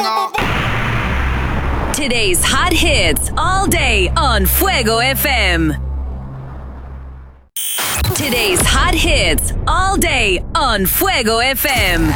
Today's hot hits all day on Fuego FM. Today's hot hits all day on Fuego FM.